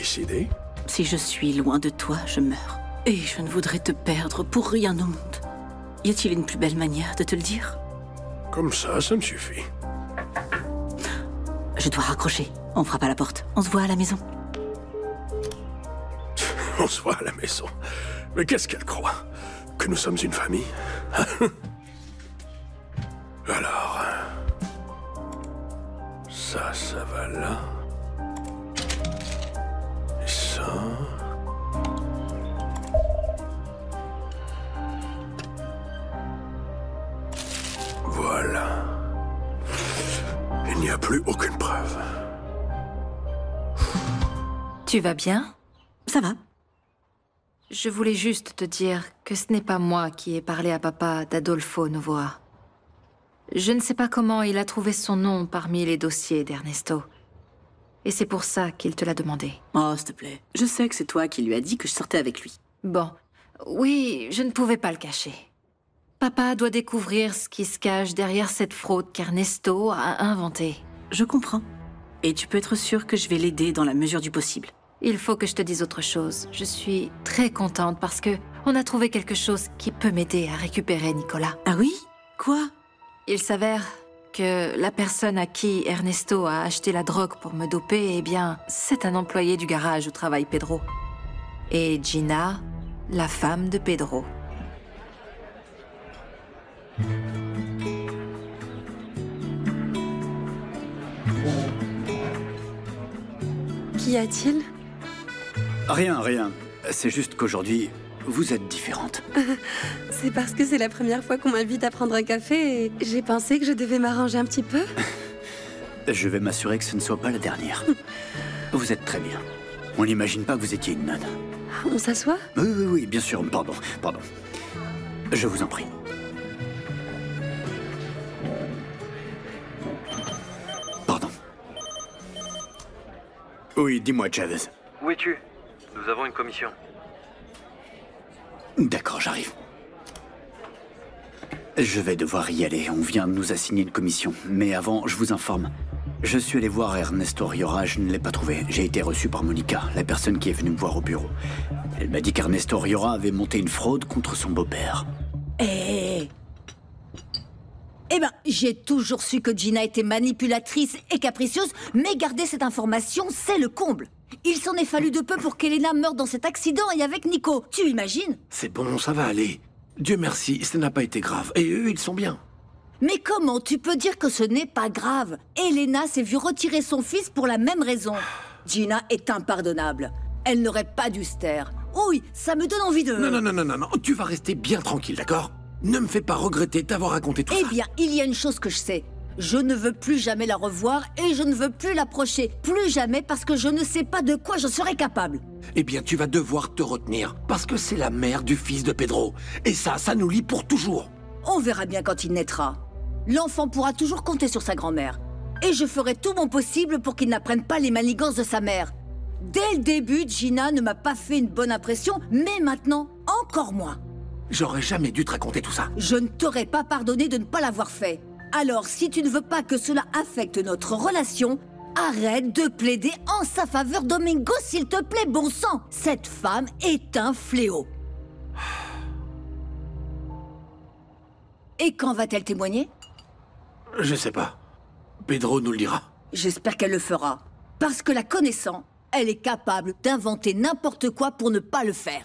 suicider? Si je suis loin de toi, je meurs. Et je ne voudrais te perdre pour rien au monde. Y a-t-il une plus belle manière de te le dire? Comme ça me suffit. Je dois raccrocher. On frappe à la porte. On se voit à la maison. On se voit à la maison. Mais qu'est-ce qu'elle croit? Que nous sommes une famille? Alors... Ça va là. Et ça... Voilà. Il n'y a plus aucune preuve. Tu vas bien? Ça va. Je voulais juste te dire que ce n'est pas moi qui ai parlé à papa d'Adolfo Novoa. Je ne sais pas comment il a trouvé son nom parmi les dossiers d'Ernesto. Et c'est pour ça qu'il te l'a demandé. Oh, s'il te plaît. Je sais que c'est toi qui lui as dit que je sortais avec lui. Bon, oui, je ne pouvais pas le cacher. Papa doit découvrir ce qui se cache derrière cette fraude qu'Ernesto a inventée. Je comprends. Et tu peux être sûr que je vais l'aider dans la mesure du possible. Il faut que je te dise autre chose. Je suis très contente parce que on a trouvé quelque chose qui peut m'aider à récupérer Nicolas. Ah oui? Quoi? Il s'avère que la personne à qui Ernesto a acheté la drogue pour me doper, eh bien, c'est un employé du garage où travaille Pedro. Et Gina, la femme de Pedro. Qu'y a-t-il? Rien. C'est juste qu'aujourd'hui, vous êtes différente. C'est parce que c'est la première fois qu'on m'invite à prendre un café et j'ai pensé que je devais m'arranger un petit peu. Je vais m'assurer que ce ne soit pas la dernière. Vous êtes très bien. On n'imagine pas que vous étiez une nonne. On s'assoit? Oui, bien sûr. Pardon. Je vous en prie. Pardon. Oui, dis-moi, Chavez. Où es-tu? Nous avons une commission. D'accord, j'arrive. Je vais devoir y aller. On vient de nous assigner une commission. Mais avant, je vous informe. Je suis allé voir Ernesto Riora, je ne l'ai pas trouvé. J'ai été reçu par Monica, la personne qui est venue me voir au bureau. Elle m'a dit qu'Ernesto Riora avait monté une fraude contre son beau-père. Eh ben, j'ai toujours su que Gina était manipulatrice et capricieuse, mais garder cette information, c'est le comble. Il s'en est fallu de peu pour qu'Elena meure dans cet accident et avec Nico. Tu imagines? C'est bon, ça va aller. Dieu merci, ça n'a pas été grave. Et eux, ils sont bien. Mais comment tu peux dire que ce n'est pas grave? Elena s'est vue retirer son fils pour la même raison. Gina est impardonnable. Elle n'aurait pas dû se taire. Oui, ça me donne envie de... Non, tu vas rester bien tranquille, d'accord? Ne me fais pas regretter d'avoir raconté tout ça. Eh bien, il y a une chose que je sais. Je ne veux plus jamais la revoir et je ne veux plus l'approcher. Plus jamais parce que je ne sais pas de quoi je serai capable. Eh bien, tu vas devoir te retenir, parce que c'est la mère du fils de Pedro. Et ça nous lie pour toujours. On verra bien quand il naîtra. L'enfant pourra toujours compter sur sa grand-mère. Et je ferai tout mon possible pour qu'il n'apprenne pas les manigances de sa mère. Dès le début, Gina ne m'a pas fait une bonne impression, mais maintenant, encore moins. J'aurais jamais dû te raconter tout ça. Je ne t'aurais pas pardonné de ne pas l'avoir fait. Alors, si tu ne veux pas que cela affecte notre relation, arrête de plaider en sa faveur, Domingo, s'il te plaît, bon sang. Cette femme est un fléau. Et quand va-t-elle témoigner? Je sais pas. Pedro nous le dira. J'espère qu'elle le fera. Parce que la connaissant, elle est capable d'inventer n'importe quoi pour ne pas le faire.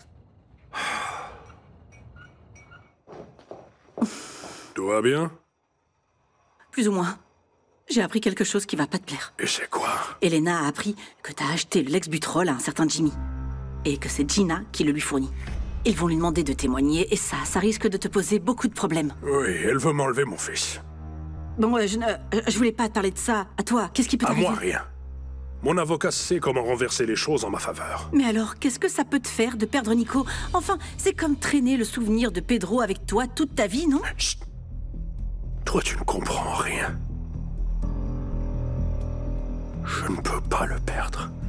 Tout va bien? Plus ou moins. J'ai appris quelque chose qui va pas te plaire. Et c'est quoi? Elena a appris que t'as acheté le Lexbutrol à un certain Jimmy. Et que c'est Gina qui le lui fournit. Ils vont lui demander de témoigner et ça risque de te poser beaucoup de problèmes. Oui, elle veut m'enlever mon fils. Bon, je voulais pas te parler de ça. À toi, qu'est-ce qui peut À t'arriver? moi, rien. Mon avocat sait comment renverser les choses en ma faveur. Mais alors, qu'est-ce que ça peut te faire de perdre Nico? Enfin, c'est comme traîner le souvenir de Pedro avec toi toute ta vie, non? Chut. Toi, tu ne comprends rien. Je ne peux pas le perdre.